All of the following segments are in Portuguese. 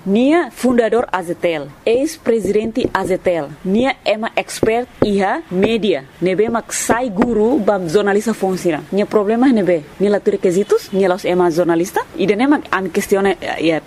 nia fundador Azetel, ex-presidente Azetel, nia ema expert iha media, nebe mak sai guru bam jornalista funciona. Nia problema nebe, nia la requisitos, nia los ema jornalista, e de nema am questione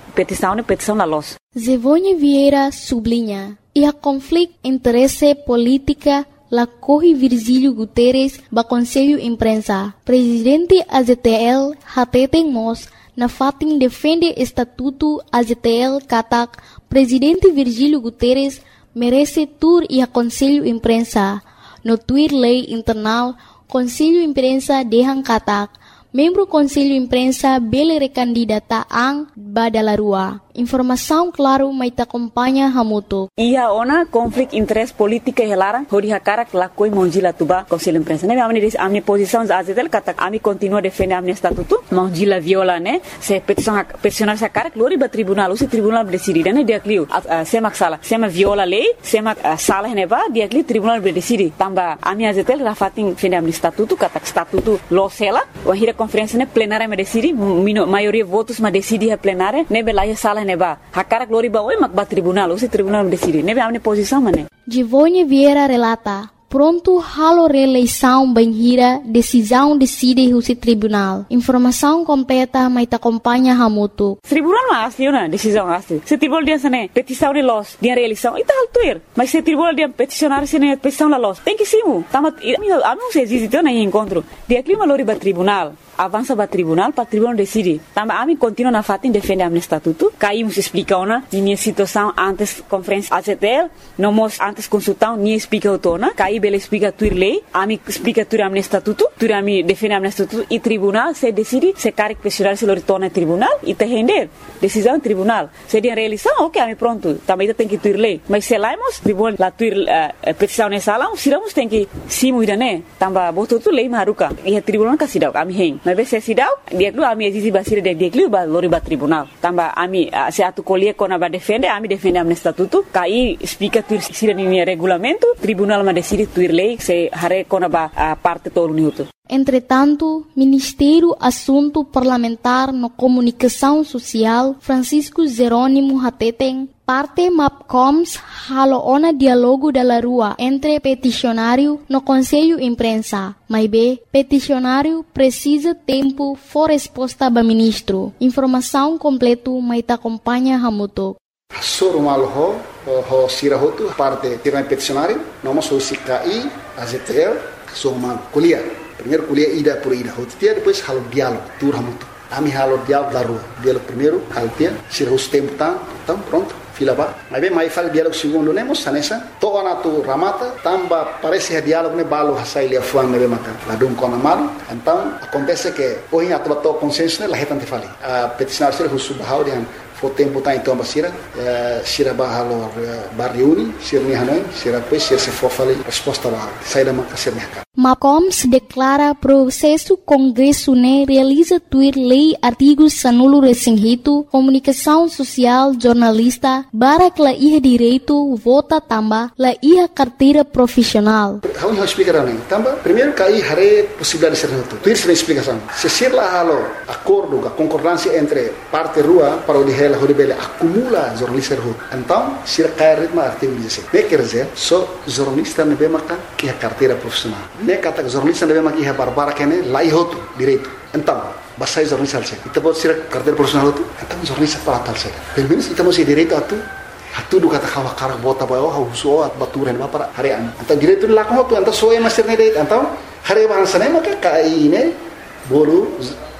petição la los. Zevonha Vieira sublinha, e a conflito interesse política la corre Virgílio Guterres ba Conselho Imprensa. Presidente AZTL hateten mos na fatin defende estatuto AZTL katak Presidente Virgílio Guterres merece tur e a Conselho Imprensa. No Twitter lei internal Conselho Imprensa dehan katak membro Conselho Imprensa bele recandidata ang Badalarua. Informação claro mai ta acompanha hamuto. Ia ona conflict interest politika helara hodi hakara la koi monjila tuba Conselho Imprensa. Ne amni posição azetel kata ami continua defende amni estatuto monjila viola ne se peticionar sa cara glori ba tribunal o tribunal decide ne dia clio semak sala sema viola lei semak sala ne ba dia clio tribunal decide tamba ami azetel rafatin defende amni estatuto kata estatuto lo sela o hira conferência ne plenária me decide maioria votos ma decide a plenária ne bela sala neba hakara glori ba oi mak ba tribunal o tribunal decide nebe amne posição mané Givonha Vieira relata pronto halo reeleição banhira decisão decide o tribunal informação completa mai ta acompanha hamuto tribunal mas liuna decisão asli se tribunal dia sane petição de los dia reeleição ita altuir mas se tribunal dia peticionar sene petição la los tem que simu tamat ami se existe na encontro dia clima lori ba tribunal avança para tribunal decide. Também a mim continua na fatin defende a estatuto. Caímos explicar ona minha situação antes conferência AZTL, não mos antes consultar nem explica o tona. Caí bela explica tur lei, a mim explica tur a estatuto, tur a mim defende a estatuto e tribunal se decide se caric questionar se lo retorna tribunal e te render decisão tribunal. Se dia realização, ok, a mim pronto. Também tem que tur lei, mas se laimos tribunal la tur petição nessa sala, siramos tem que simu idane. Também botou tu lei maruka e a tribunal casidau a mim mas se sidau dia dulu ami exisi basir de dia dulu ba lori ba tribunal tamba ami se atu colher kona ba defende ami defende am estatuto kai explica tur sira ni regulamento tribunal ma decide tur lei se hare kona ba parte todo minuto. Entretanto, Ministério Assunto Parlamentar no Comunicação Social, Francisco Jerônimo Hateten, parte MAPCOMS halo ona diálogo da rua entre peticionário no Conselho Imprensa. Mas peticionário precisa tempo for resposta ba ministro. Informação completo mai ta acompanha hamuto. Soro malho ho sirahotu parte tiran peticionário, nós somos CKI, AZTL, somos kuliah. Primeiro kuliah ida por ida, hotia depois halo diálogo, tur hamuto. Ami halo diálogo da rua, diálogo primeiro, haltia, sirahus tempo então pronto. Fila ba, mas bem mais fala diálogo segundo lemos sanessa, toda na tu ramata, tamba parece que diálogo ne balo hasai lia fuang ne maka, ladum kona malu, então acontece que hoje a tua consenso ne lahetan te fali, a peticionar ser husu bahau dian fo tempo tá então basira, sira bahalo barriuni, sira ni hanoi, sira depois sira se for fali resposta bahau, sai da maka sira ni MAPCOMS declara processo Congresso ne realiza tuir lei artigos sanulo resinghito, comunicação social, jornalista, barak la iha direito, vota tamba, la iha carteira profissional. Vamos explicar nem tamba. Primeiro cai hare possibilidade de ser tudo. Tuir sem explicação. Se ser lá halo acordo, a concordância entre parte rua para o de ela horibele acumula jornalista rua. Então, se cai ritmo artigo 16. Ne quer dizer, só jornalista ne be makan que a carteira profissional. Ne kata jornalista ne be makan que a barbara que ne lai hoto direito. Então, basta jornalista alse. Itu pode ser carteira profissional tu. Então jornalista para tal se. Pelo menos kita masih direito atu. Atu do kata kawa karak bota bayo hauso at baturan ba para harian. Então direito la ko tu anta soe master ne direito. Então hare bahasa ne maka kai ne bolu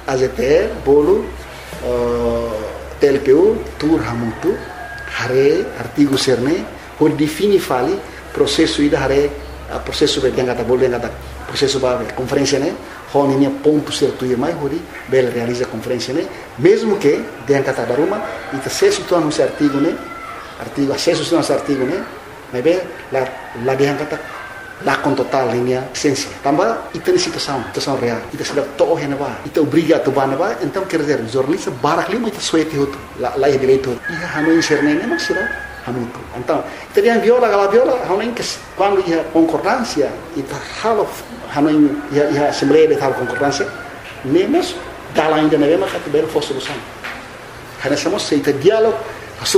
AZT bolu TLPU tur hamutu hare artigo serne por defini fali processo ida hare processo be kata bolu kata processo ba conferência ne honinya ponto certo e mais hori bela realiza conferência ne mesmo que den kata daruma ita se situan no artigo ne artigo acesso no artigo ne mas be la den kata la con total linha essência tamba ita situação real ita sudah toh henaba ita obriga to banaba então quer dizer jornalista barak lima ita suete hoto la direito ia hanu serne ne mas hamutu. Então, teriam viola, hamen que quando ia concordância, ita halo hamen ia assembleia de tal concordância, nemos dala ainda na mesma categoria for solução. Hanasamos se ita diálogo